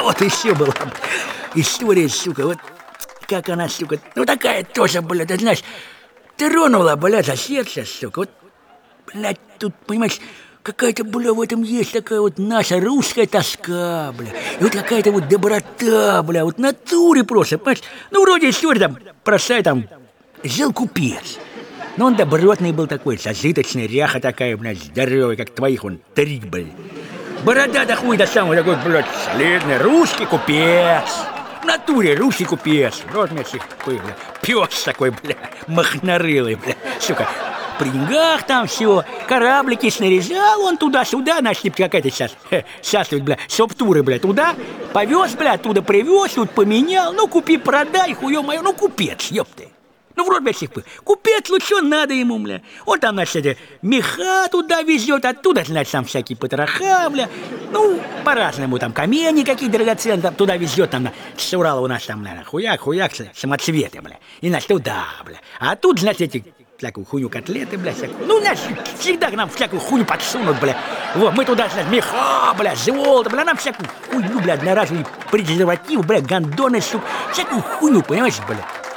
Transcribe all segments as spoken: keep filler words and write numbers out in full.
А вот еще была история, сука, вот как она, сука, ну такая тоже, блядь, ты знаешь, тронула, блядь, за сердце, сука, вот, блядь, тут, понимаешь, какая-то, бля, в этом есть такая вот наша русская тоска, бля, и вот какая-то вот доброта, бля, вот натуре просто, понимаешь, ну, вроде история там, простая там, жил купец, но он добротный был такой, зажиточный, ряха такая, блядь, здоровый, как твоих, он, три, блядь, борода да хуй до самого такой, блядь, солидный, русский купец. В натуре русский купец, рот мячих пых, бля, пес такой, бля, махнорылый, бля, сука, при деньгах там все, кораблики снаряжал он туда-сюда, значит, какая-то сейчас, сейчас, бля, соптуры, бля, туда повез, бля, оттуда привез, тут поменял, ну, купи, продай, хуё моё, ну, купец, ёпты. Ну, в рот мячих пых, купец, лучше надо ему, бля, он там, значит, эти, меха туда везет, оттуда, значит, там всякие потроха, бля, ну, по-разному, там, камни какие драгоценные, там, туда везет, там, с Урала у нас, там, наверное, хуяк, хуяк, самоцветы, бля, и, значит, туда, бля, а тут, значит, эти, всякую хуйню, котлеты, бля, всякую, ну, значит, всегда к нам всякую хуйню подсунут, бля, вот, мы туда, значит, меха, бля, золото, бля, нам всякую хуйню, бля, одноразовый презерватив, бля, гондоны, сука, всякую хуйню, понимаешь, бля.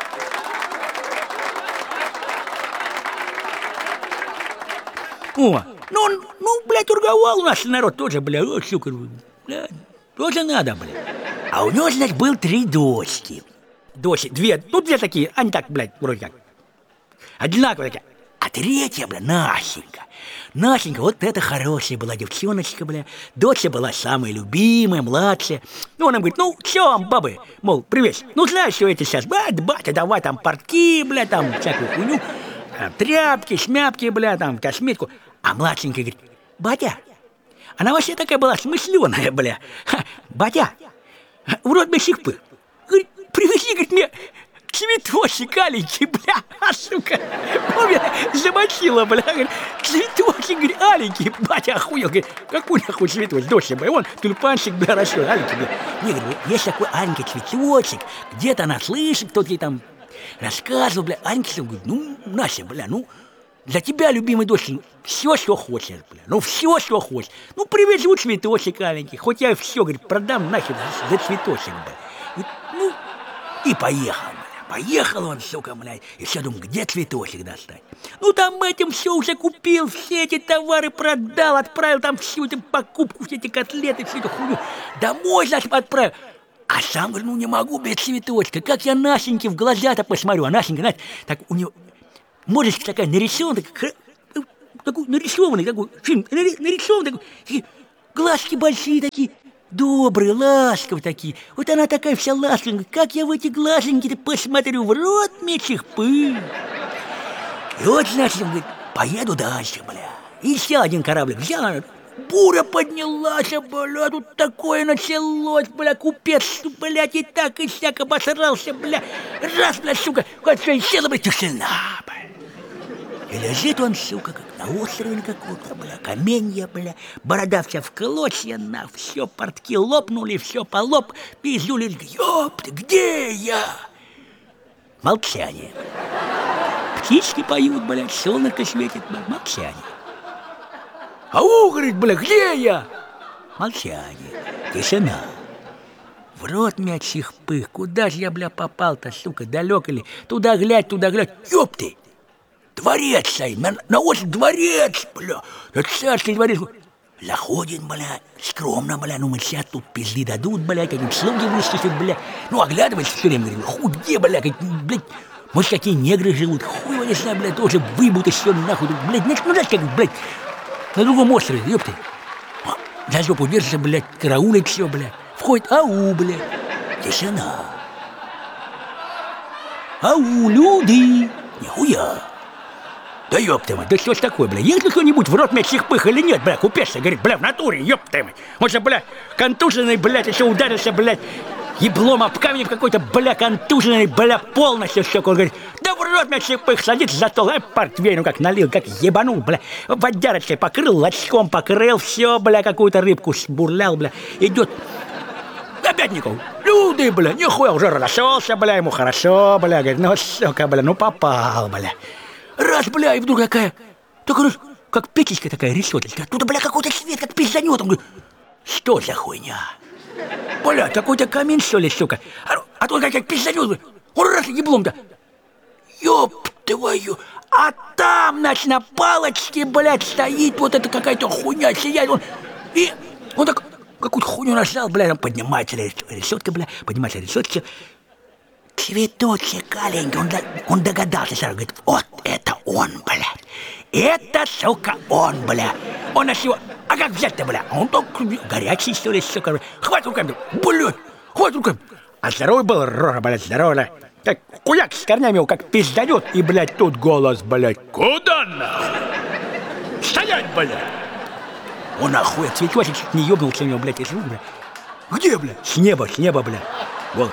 О, ну, он, ну, блядь, торговал у нас народ тоже, бля, о, сука, бля, тоже надо, бля. А у него, значит, был три дочки. Дочки, две, ну, две такие, они так, блядь, вроде как, одинаковые такие. А третья, бля, Насенька. Насенька, вот это хорошая была девчоночка, бля. Дочь была самая любимая, младшая. Ну, она говорит, ну, что вам, бабы, мол, привет. Ну, знаешь, что эти сейчас, бать, батя, давай там портки, бля, там всякую хуйню. Там, тряпки, шмяпки, бля, там, косметику. А младшенькая говорит, батя, она вообще такая была смысленая, бля. Ха, батя, в рот мячих пых. Говорит, привези, говорит, мне цветочек аленький, бля, а, сука, помню, замочила, бля, говорит, цветочек, говорит, аленький, батя охуел, говорит, какой нахуй цветочек, дочь, бля, вон, тюльпанчик, бля, растет, аленький, бля. Не, говорит, есть такой аленький цветочек, где-то она слышит, кто-то ей там рассказывал, бля, Анька, говорит, ну, Настя, бля, ну, для тебя, любимый дочь, ну, все, что хочешь, бля, ну, все, что хочешь. Ну, привезу цветочек аленький, хоть я все, говорит, продам нахер за цветочек, бля. И, ну, и поехал, бля, поехал он, сука, бля, и все, думаю, где цветочек достать? Ну, там этим все уже купил, все эти товары продал, отправил там всю эту покупку, все эти котлеты, всю эту хуйню, домой, значит, отправил. А сам, говорю, ну не могу без цветочка, как я Насеньке в глаза-то посмотрю, а Насенька, знаете, так у нее мордочка такая нарисованная, такой, такой нарисованный, такой, фильм, нарисованный, такой, такие, глазки большие такие, добрые, ласковые такие, вот она такая вся ласковая, как я в эти глазеньки-то посмотрю, в рот мячих пых. И вот, значит, он говорит, поеду дальше, бля, и еще один кораблик взял, буря поднялась, бля, тут такое началось, бля, купец, блядь, и так, и сяк обосрался, бля, раз, бля, сука, вот все, и села, бля, тишина, бля. И лежит он, сука, как на острове каком-то, бля, каменья, бля, борода вся в клочья, на, все, портки лопнули, все полоп, пиздюли, ёпты, где я? Молчание. Птички поют, блядь, солнышко светит, блядь, молчание. Ау, говорит, бля, где я? Молчание, тишина. В рот мячих пых, куда же я, бля, попал-то, сука, далеко ли? Туда глядь, туда глядь, ёб ты! Дворец стоит, на, на остров дворец, бля, это царский дворец. Заходит, бля, скромно, бля, ну мы сейчас тут пизды дадут, бля, какие-нибудь слуги выскочат, бля. Ну, оглядывается все время, говорит, хуй, где, бля, как, блядь, может, какие негры живут, хуй его не знаю, бля, тоже выбьют еще нахуй, блядь, ну, знаешь, как, блядь, на другом острове, ёпты. За жопу держится, блядь, караулит все, блядь. Входит, ау, блядь. Тишина. Ау, люди. Нихуя. Да ёпты мать, да что ж такое, бля? Есть ли кто-нибудь в рот мячих пых или нет, бля? Купец, говорит, бля, в натуре, ёпты мать. Может, бля, контуженный, блядь, еще ударился, блядь, еблом об камень в какой-то, бля, контуженный, бля, полностью, сука. Он говорит, да в рот мячих пых, садится за стол, а портвейн, ну как налил, как ебанул, бля, водярочкой покрыл, лачком покрыл, все, бля, какую-то рыбку сбурлял, бля, идет. Опять никого. Люди, бля, нихуя, уже разошелся, бля, ему хорошо, бля, говорит, ну, сука, бля, ну попал, бля. Раз, бля, и вдруг такая, только, ну, как печечка такая, решеточка, оттуда, бля, какой-то свет, как пизданет, он говорит, что за хуйня? Бля, какой-то камин, что ли, сука. А, а тут как пизданет, он раз еблом-то. Ёб твою. А там, значит, на палочке, блядь, стоит вот эта какая-то хуйня, сияет он. И он так какую-то хуйню нажал, блядь, он поднимается решетка, блядь, поднимается решетка. Цветочек аленький, он, он догадался сразу, говорит, вот это он, блядь. Это, сука, он, бля. Он на него, а как взять-то, бля? Он так горячий, что ли, сука. Хватит руками, блядь, хватит руками. А здоровый был, рора, блядь, здоровый, как куяк с корнями его, как пизданет. И, блядь, тут голос, блядь. Куда нахуй? Стоять, блядь. Он нахуй, цветочек чуть не ёбнулся у него, блядь, из рук, блядь. Где, блядь? С неба, с неба, блядь. Вот.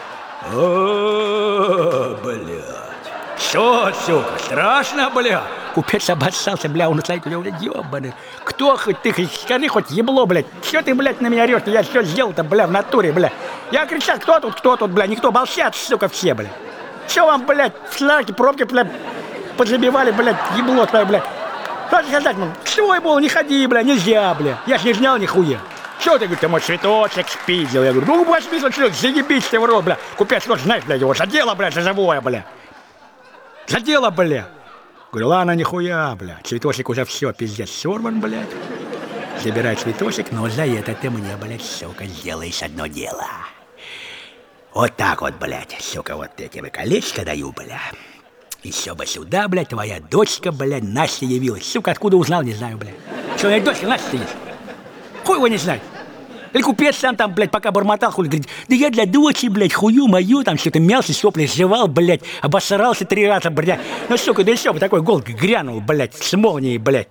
О, блядь. Что, сука, страшно, бля? Купец обоссался, бля, он стоит, бля, ёбаный. Кто хоть ты, хоть скажи, хоть ебло, блядь. Что ты, блядь, на меня орёшь? Я что сделал-то, бля, в натуре, бля? Я кричал, кто тут, кто тут, бля? Никто, молчат, сука, все, бля. Что вам, блядь, флажки, пробки, бля, подлебивали, блядь, ебло твое, бля? Что сказать, ну, свой был, не ходи, бля, нельзя, бля. Я ж не жнял нихуя. Что ты, говорит, ты мой цветочек спиздил? Я говорю, ну, возьми, что заебись ты в рот, бля. Купец, вот, знаешь, бля, его задело, бля, за живое, бля. Задело, бля. Говорю, ладно, нихуя, бля. Цветочек уже все, пиздец, сорван, блядь. Забирай цветочек, но за это ты мне, блядь, сука, сделаешь одно дело. Вот так вот, блядь, сука, вот я тебе колечко даю, бля. Еще бы сюда, блядь, твоя дочка, блядь, Настя явилась. Сука, откуда узнал, не знаю, блядь. Что, у меня дочка Настя есть? Хуй его не знает. Или купец сам там, блядь, пока бормотал, хуй, говорит, да я для дочери, блядь, хую мою, там что-то мялся, сопли жевал, блядь, обосрался три раза, блядь. Ну, сука, да еще бы такой гол грянул, блядь, с молнией, блядь.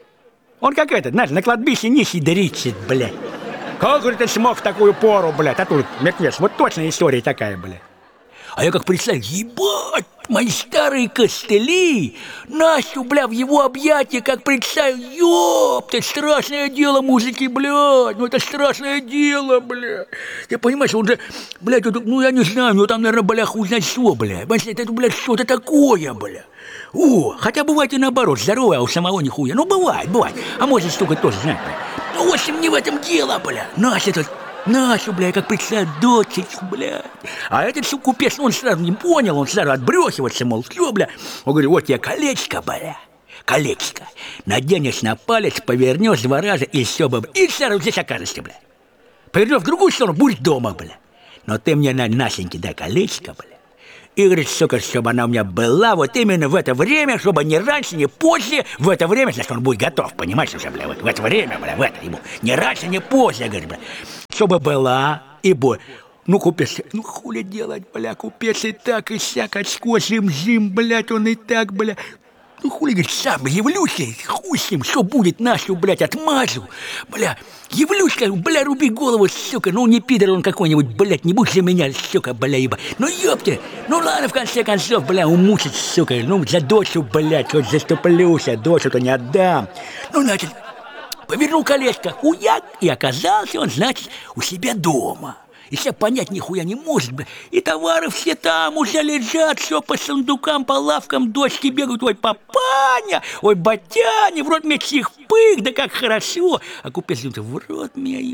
Он как этот, знаешь, на кладбище нищий дричит, блядь. Как, говорит, ты смог в такую пору, блядь, а тут мертвец, вот точно история такая, блядь. А я как представил, ебать, мои старые костыли, Настю, бля, в его объятия, как представил, ёпта, страшное дело, мужики, блядь, ну это страшное дело, бля. Ты понимаешь, он же, блядь, это, ну я не знаю, ну там, наверное, бля, хуй знает что, бля. Понимаешь, это, блядь, что-то такое, бля. О, хотя бывает и наоборот, здоровое, а у самого нихуя, ну бывает, бывает, а может, столько тоже, знаешь, бля. Ну, в общем, не в этом дело, бля, Настя тут. Нашу, бля, как представил, дочечку, бля. А этот, сука, купец, он сразу не понял, он сразу отбросивается, мол, что, бля. Он говорит, вот тебе колечко, бля, колечко. Наденешь на палец, повернешь два раза, и все, бля. И сразу здесь окажешься, бля. Повернешь в другую сторону, будешь дома, бля. Но ты мне, на, Насеньке, дай колечко, бля. И говорит, сука, чтобы она у меня была вот именно в это время, чтобы не раньше, не позже, в это время, значит, он будет готов, понимаешь, уже, бля, вот в это время, бля, в это ему, не раньше, не позже, говорит, бля, чтобы была и будет. Ну, купец, ну, хули делать, бля, купец и так, и сяк, очко, зим-зим, блядь, он и так, бля. Ну, хули, говорит, сам явлюсь, хуй с ним, что будет, нашу, блядь, отмажу, бля. Явлюсь, скажу, бля, руби голову, сука, ну не пидор он какой-нибудь, блядь, не будь за меня, сука, бля, еба. Ну ёпте, ну ладно, в конце концов, бля, умучить, сука, ну за дочку, блядь, хоть заступлюсь, а дочку-то не отдам. Ну, значит, повернул колечко, хуяк, и оказался он, значит, у себя дома. И себя понять нихуя не может, бля. И товары все там уже лежат, все по сундукам, по лавкам, дочки бегают. Ой, папаня, ой, батяня, в рот мне чих-пых, да как хорошо. А купец думает, в рот меня, и,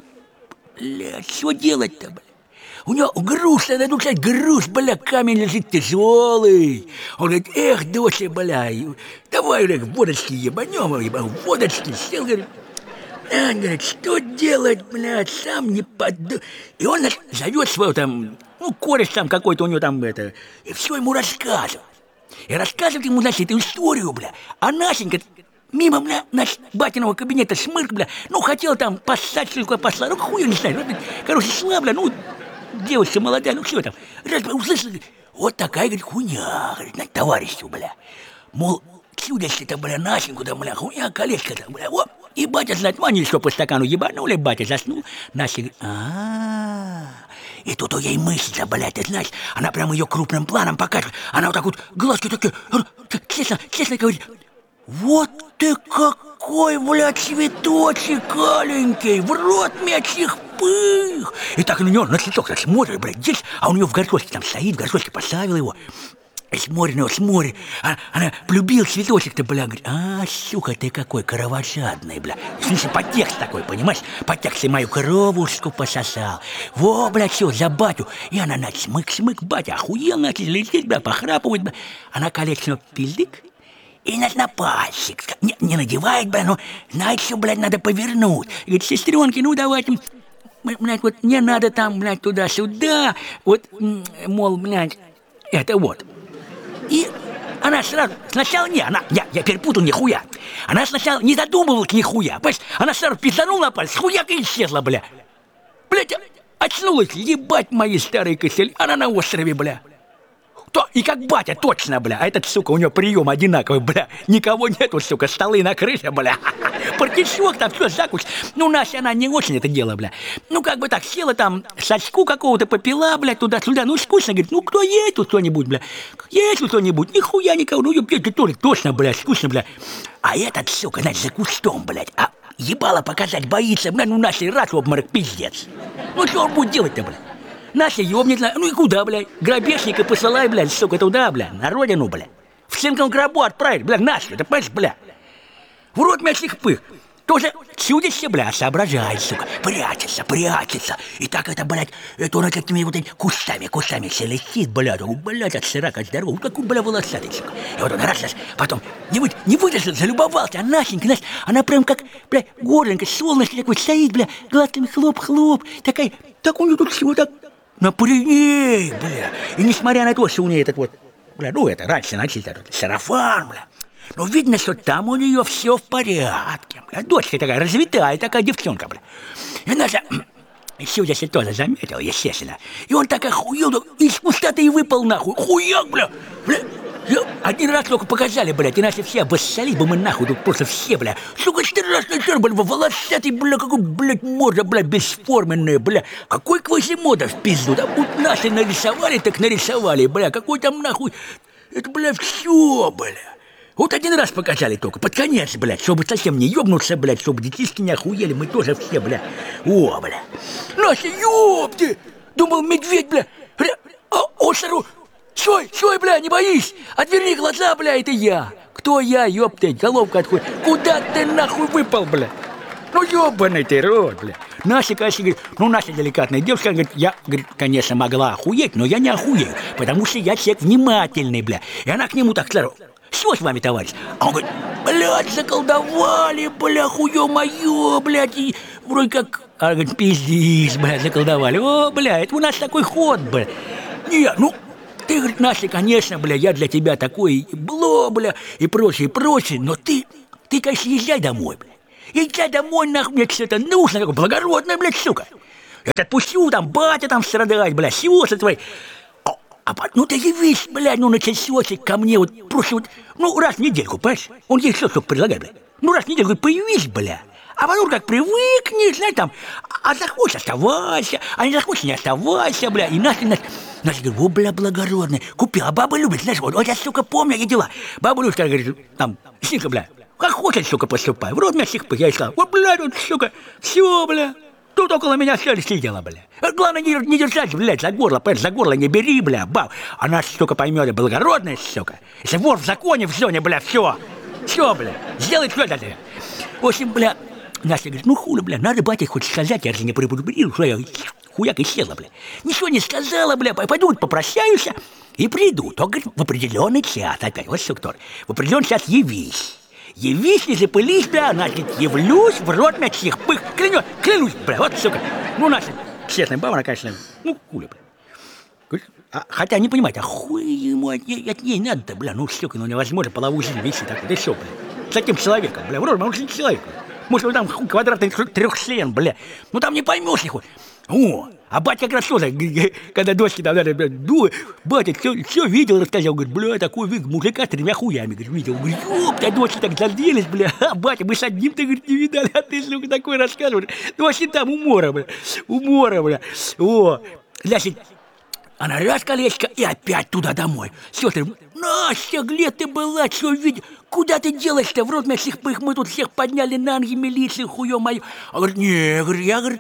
блядь, что делать-то, бля? У него груз, надо думать, груз, бля, камень лежит тяжелый. Он говорит, эх, доча, бля, давай, бля, водочки ебанем, ебанем, водочки, сел, говорит. А, говорит, что делать, блядь, сам не подду... И он зовет своего там, ну, кореш там какой-то у него там, это, и все ему рассказывает. И рассказывает ему, значит, эту историю, бля. А Насенька мимо, бля, наш батиного кабинета шмырк, бля, ну, хотел там поссать, только послать, ну, хуй, не знаю, ну, короче, шла, бля, ну, девочка молодая, ну, что там, раз, бля, услышал, вот такая, говорит, хуйня, говорит, товарищу, бля, мол, чудо-то, бля, Насеньку-то, бля, хуйня, колечко-то, бля, вот. И батя, знать, они еще по стакану ебанули, батя заснул. Настя говорит, а И тут у ей мысль, блядь, ты знаешь, она прям ее крупным планом показывает. Она вот так вот, глазки такие, честно, честно говорит, вот ты какой, блядь, цветочек аленький, в рот мячих пых. И так на него, на цветок, так смотрит, блядь, здесь, а у нее в горшочке там стоит, в горшочке поставил его. смотри, ну, смотри. Она, она полюбила цветочек-то, бля. Говорит, а, сука, ты какой кровожадный, бля. В смысле, подтекст такой, понимаешь? Подтекст, и мою коровушку пососал. Во, бля, все, за батю. И она, на смык-смык, батя, охуел, начал лететь, бля, похрапывать, бля. Она колечко пиздик. И на, на пальчик. Не, не надевает, бля, но, знаете, что, блядь, надо повернуть. Говорит, сестренки, ну, давайте, блядь, вот не надо там, блядь, туда-сюда. Вот, мол, блядь, это вот. И она сразу, сначала не, она, я, я перепутал нихуя. Она сначала не задумывалась нихуя. Понимаешь, она сразу пизданула на палец, хуяк и исчезла, бля. Блядь, очнулась, ебать мои старые косели. Она на острове, бля. То, и как батя, точно, бля. А этот, сука, у него прием одинаковый, бля. Никого нету, сука, столы накрыты, бля. Партишок там, все, закусь. Ну, Настя, она не очень это дело, бля. Ну, как бы так, села там, сачку какого-то попила, бля, туда-сюда. Ну, скучно, говорит, ну, кто есть тут кто-нибудь, бля? Есть тут кто-нибудь? Нихуя никого. Ну, ебать, тоже, точно, бля, скучно, бля. А этот, сука, значит, за кустом, блядь. А ебало показать боится, бля, ну, Настя, раз в обморок, пиздец. Ну, что он будет делать-то, бля? Настя ёбнет, ну и куда, блядь? Грабежника посылай, блядь, сука, туда, блядь, на родину, блядь. В цинковом гробу отправить, блядь, Настю, ты понимаешь, блядь? В рот мясных пых. Тоже чудище, блядь, соображает, сука. Прячется, прячется. И так это, блядь, это он какими вот этими кустами, кустами шелестит, блядь. Блядь, от сырака здоровый, какой, блядь, волосатый, сука. И вот он раз, раз, потом не, вы, не выдержал, залюбовался, а Настенька, знаешь, она прям как, блядь, горленько, солнышко такой стоит, блядь, глазками хлоп-хлоп, такая, так у нее тут всего так напрягней, бля. И несмотря на то, что у нее этот вот, бля, ну это раньше носить этот сарафан, бля. Но видно, что там у нее все в порядке, бля. Дочка такая развитая, такая девчонка, бля. И наша Сюда се тоже заметил, естественно. И он так охуел, из пустоты и выпал нахуй. Хуяк, бля, бля. Один раз только показали, блядь, иначе все обоссались бы мы нахуй, тут просто все, бля. Сука, страшный чер, бля, волосатый, бля, какой, блядь, морда, бля, бесформенная, бля. Какой Квазимода в пизду, да будь наши нарисовали, так нарисовали, бля. Какой там нахуй, это, бля, все, бля. Вот один раз показали только, под конец, блядь, чтобы совсем не ёбнуться, блядь, чтобы детишки не охуели, мы тоже все, бля. О, бля. Настя, ёпты! Думал, медведь, бля. Бля, а, остров. Стой, стой, бля, не боись! Отверни глаза, бля, это я! Кто я, ёпты, головка отходит? Куда ты нахуй выпал, бля? Ну, ёбаный ты рот, бля. Настя, конечно, говорит, ну, Настя деликатная девушка, говорит, я, говорит, конечно, могла охуеть, но я не охуею, потому что я человек внимательный, бля. И она к нему так сразу, что с вами, товарищ? А он говорит, блядь, заколдовали, бля, хуё моё, блядь, и вроде как, а говорит, пиздись, бля, заколдовали. О, бля, это у нас такой ход, бля. Не, ну... Ты, говорит, Настя, конечно, бля, я для тебя такой бло, бля, и прочее, и прочее, но ты, ты, конечно, езжай домой, бля. Езжай домой, нахуй, мне все это нужно, такое благородное, блядь, сука. Я тебя отпущу, там, батя там страдает, бля, сиосы твои. А, а, ну ты явись, блядь, ну на часочек ко мне, вот, просто вот, ну, раз в недельку, понимаешь? Он ей все, только предлагает, бля. Ну, раз в недельку, появись, бля. А потом как привыкнешь, знаешь, там, а захочешь, оставайся, а не захочешь, не оставайся, бля. И Настя, Настя, Настя говорит, о, бля, благородный, купил, а баба любит, знаешь, вот, вот я, сука, помню, я дела. Баба любит, говорит, там, синка, бля, как хочешь, сука, поступай, в рот мясных пых, я и сказал, вот, бля, тут, сука, все, бля, тут около меня все сидела, бля. Главное, не, не держать, блядь, за горло, понимаешь, за горло не бери, бля, баб. Она, сука, поймет, благородная, сука. Если вор в законе, в зоне, бля, все, все, бля, сделай что это. В общем, бля, Настя говорит, ну хули, бля, надо батя хоть сказать, я же не предупредил, что я хуяк исчезла, бля. Ничего не сказала, бля, пойду попрощаюсь и приду. Только, говорит, в определенный час опять, вот сука, в определенный час явись. Явись, не запылись, бля, значит, явлюсь в рот мячих пых, клянусь, клянусь, бля, вот, сука. Ну, Настя, честная баба, она, конечно, ну, хули, бля. А, хотя не понимаете, а хуй ему от ней, от ней надо-то, бля, ну, сука, ну, невозможно половую жизнь вести так вот, и все, бля. С таким человеком, бля, вроде, он же не человек, бля. Может, там квадратный трехчлен, бля. Ну, там не поймешь нихуя. О, а батя как раз тоже, когда дочки там, бля, ду, батя все, все видел, рассказал, говорит, бля, такой вид мужика с тремя хуями, говорит, видел. Говорит, ёпта, дочки так зарделись, бля, а батя, мы с одним-то, говорит, не видали, а ты, сука, такой рассказываешь. Ну, вообще там умора, бля, умора, бля. О, значит, она раз колечко и опять туда домой. Сестры, Настя, где ты была, что видел? Куда ты делась-то? В рот мясных пых, мы тут всех подняли на ноги, милицию, хуё мою. А говорит, не, говорит, я, говорит,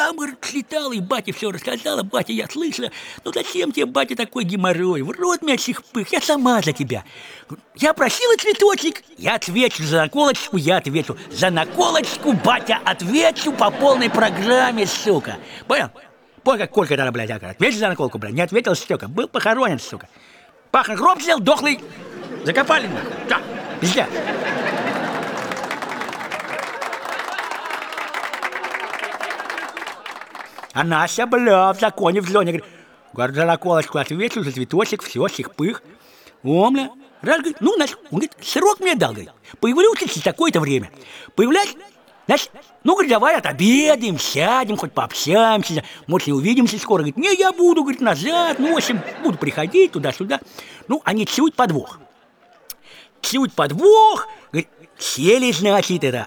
там, говорит, слетала, и батя все рассказала. Батя, я слышала. Ну зачем тебе, батя, такой геморрой? В рот мячих пых, я сама за тебя. Я просила цветочек, я отвечу за наколочку, я отвечу. За наколочку, батя, отвечу по полной программе, сука. Понял? Понял, как Колька тогда, блядь, ответил за наколку, блядь. Не ответил, сука. Был похоронен, сука. Пахнет гроб снял, дохлый. Закопали, нахуй. Да, везде. А Настя, бля, в законе, в зоне, говорит, говорит, за наколочку ответил, за цветочек, все, сих-пых. О, бля. Раз, говорит, ну, значит, он говорит, срок мне дал, говорит, появлюсь через такое-то время. Появляюсь, значит, ну, говорит, давай отобедаем, сядем, хоть пообщаемся, может, не увидимся скоро. Говорит, не, я буду, говорит, назад, ну, в общем, буду приходить туда-сюда. Ну, они чуют подвох. Чуют подвох, говорит, сели, значит, это,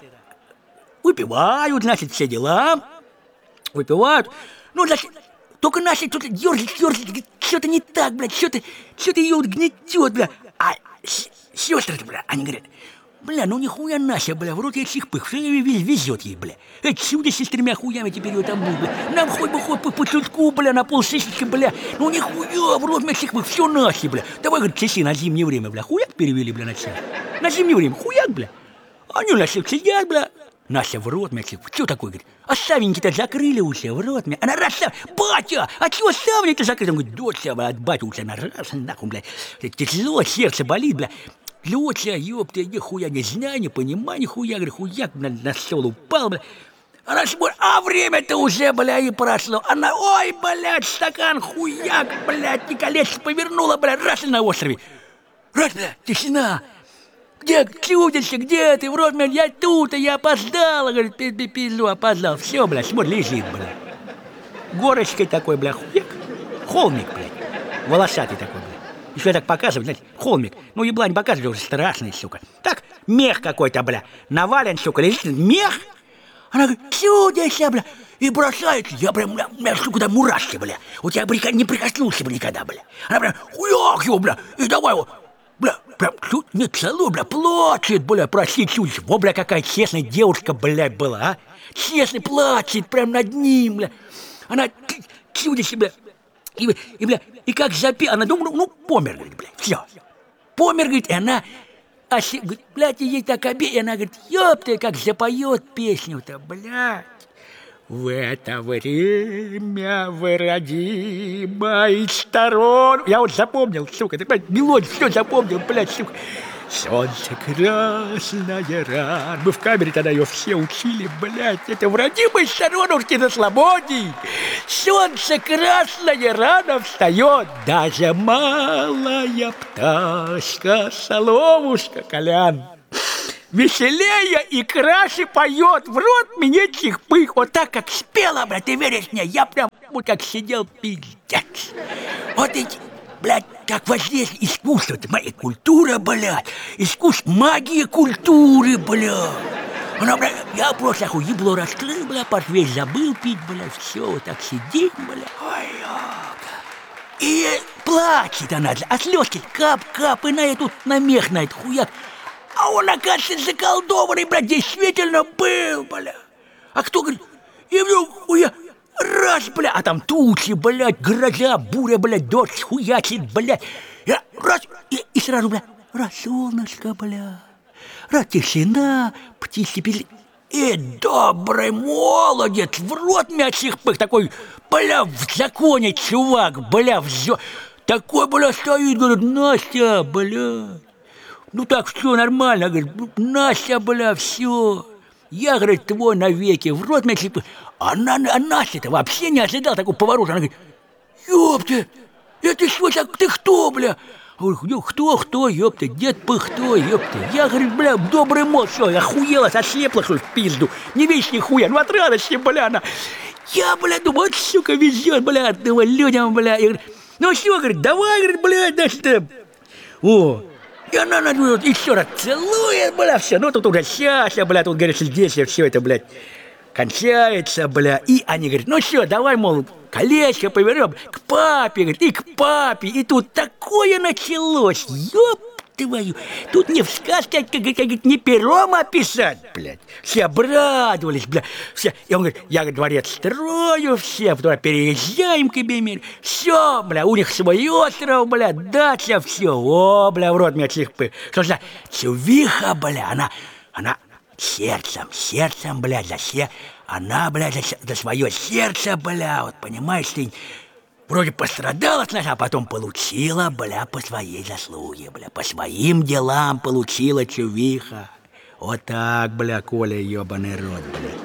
выпивают, значит, все дела. Выпивают. Ну, значит, только Настя тут дёрзит, дёрзит, что-то не так, блядь, что-то, что-то ее вот гнетет, бля. А сестры-то, бля, они говорят, бля, ну нихуя Настя, бля, в рот ей чих-пых, все везет ей, бля. Это чудо с четырьмя хуями теперь ее там будет, бля. Нам хоть бы хоть по, по чутку, бля, на полсысячки, бля. Ну нихуя, в рот мне чих-пых, все Настя, бля. Давай, говорит, часы на зимнее время, бля, хуяк перевели, бля, на час. На зимнее время, хуяк, бля. Они у нас сидят, бля. Настя в рот, мячик, что такое, говорит, а ставеньки-то закрыли у себя в рот, мя. Она раз, батя, а чего ставни-то закрыли? Он говорит, дочь, от батя у тебя на раз, нахуй, бля, тяжело, сердце болит, бля. Дочь, ёпта, я нихуя не знаю, не понимаю, нихуя, говорит, хуяк на, на стол упал, бля. Она смотрит, а время-то уже, бля, и прошло. Она, ой, блядь, стакан, хуяк, блядь, и колечко повернула, бля, раз и на острове. Раз, бля, тишина. Где, чудище, где ты? В рот, блядь, я тут, а я опоздала, говорит, пизду, опоздал. Все, блядь, смотри, лежит, блядь. Горочкой такой, бля, хуяк. Холмик, блядь, волосатый такой, блядь. Еще я так показываю, знаете, холмик. Ну, еблань показывает, уже страшный, сука. Так, мех какой-то, бля, навален, сука, лежит, мех. Она говорит, чудище, бля, и бросается. Я прям, бля, у меня, сука, там мурашки, бля. Вот я не прикоснулся бы никогда, бля. Она прям, хуяк его, бля, и давай его. Бля, прям, тут не целую, бля, плачет, бля, прости, чуть. Во, бля, какая честная девушка, бля, была, а? Честный плачет, прям над ним, бля. Она чудище, бля. И, и, бля, и как запела, она думала, ну, помер, говорит, бля, все. Помер, говорит, и она, а, блядь, ей так обидно, и она говорит, ёпта, как запоет песню-то, блядь. В это время вы родимой сторон. Я вот запомнил, сука, ты понимаешь, мелодию все запомнил, блядь, сука. Солнце красная ран. Мы в камере тогда ее все учили, блядь. Это в родимой сторонушке на свободе. Солнце красная рано встает. Даже малая пташка, соловушка, Колян. Веселее и краше поет, в рот мне чих-пых. Вот так, как спела, блядь, ты веришь мне? Я прям вот как сидел, пиздец. Вот эти, блядь, как воздействие искусства, это моя культура, блядь. Искусство, магия культуры, блядь. Она, блядь, я просто охуй, ебло раскрыл, блядь, портвейн забыл пить, блядь, все, вот так сидит, блядь. Ой, ёпта. И плачет она, а слезки кап-кап, и на эту, на мех, на этот хуяк. А он, оказывается, заколдованный, блядь, действительно был, бля. А кто говорит, и вдруг хуя, раз, бля, а там тучи, блядь, гроза, буря, блядь, дождь, хуячит, блядь. И раз, и, и сразу, бля, раз солнышко, бля, раз тишина, птички пели. И добрый молодец, в рот мячих пых, такой, бля, в законе, чувак, бля, в зё... Такой, бля, стоит, говорит, Настя, бля. Ну так, все нормально, говорит, Настя, бля, все. Я, говорит, твой навеки, в рот мячих пых. Она, а Настя-то вообще не ожидала такого поворота. Она говорит, ёпта, это что так, ты кто, бля? Говорю, кто, кто, ёпта, дед Пыхто, ёпта. Я, говорю, бля, добрый мол, что, охуела, ослепла, что ли, в пизду. Не видишь нихуя, ну от радости, бля, она. Я, бля, думаю, вот, сука, везет, бля, думаю, людям, бля. Я говорю, ну что, говорит, давай, говорит, бля, значит, о. И она, она, еще раз целует, бля, все. Ну, тут уже сейчас, бля, тут, говорит, здесь все это, блядь, кончается, бля. И они говорят, ну что, давай, мол, колечко повернем к папе, говорит, и к папе. И тут такое началось, ёп твою. Тут не в сказке, как, как, как, не пером описать, блядь. Все обрадовались, блядь. Все. И он говорит, я говорит, дворец строю, все, потом переезжаем к Эбемир. Все, бля, у них свой остров, бля, дача, все. О, бля, в рот меня чихпы. Что за Чувиха, бля, она, она сердцем, сердцем, бля, за все. Она, бля, за, за свое сердце, бля, вот понимаешь ты, вроде пострадала сначала, а потом получила, бля, по своей заслуге, бля, по своим делам получила Чувиха. Вот так, бля, Коля, ебаный рот, бля.